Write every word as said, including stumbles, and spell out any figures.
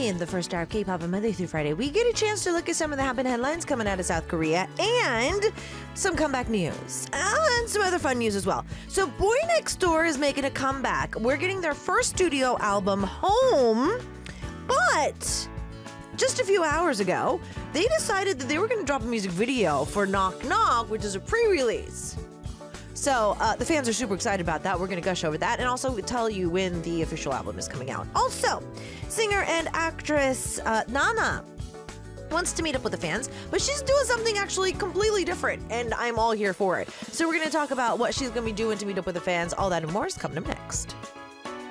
in the first hour of K-pop on Monday through Friday, we get a chance to look at some of the happening headlines coming out of South Korea and some comeback news and some other fun news as well. So Boy Next Door is making a comeback. We're getting their first studio album, Home, but just a few hours ago, they decided that they were going to drop a music video for Knock Knock, which is a pre-release. So uh, the fans are super excited about that. We're going to gush over that and also tell you when the official album is coming out. Also, singer and actress uh, Nana wants to meet up with the fans, but she's doing something actually completely different, and I'm all here for it. So we're going to talk about what she's going to be doing to meet up with the fans. All that and more is coming up next.